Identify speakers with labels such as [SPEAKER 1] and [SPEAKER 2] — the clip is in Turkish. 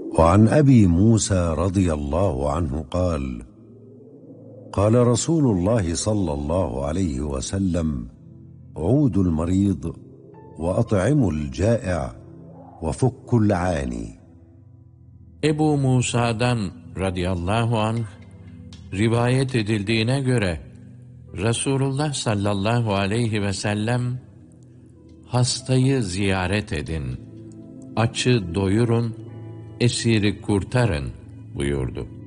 [SPEAKER 1] وعن أبي موسى رضي الله عنه قال: قال رسول الله صلى الله عليه وسلم: عودوا المريض وأطعموا الجائع وفكوا العاني.
[SPEAKER 2] Ebu Musa'dan radıyallahu anh rivayet edildiğine göre Resulullah sallallahu aleyhi ve sellem hastayı ziyaret edin, açı doyurun, esiri kurtarın buyurdu.